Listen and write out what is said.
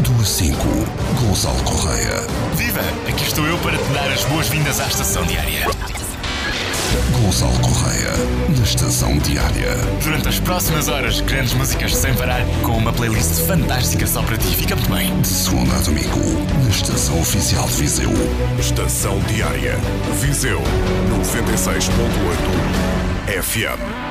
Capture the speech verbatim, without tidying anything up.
Do A cinco, Gonçalo Correia. Viva! Aqui estou eu para te dar as boas-vindas à Estação Diária. Gonçalo Correia, na Estação Diária. Durante as próximas horas, grandes músicas sem parar, com uma playlist fantástica só para ti. Fica muito bem. De segunda a domingo, na Estação Oficial de Viseu. Estação Diária. Viseu noventa e seis ponto oito F M.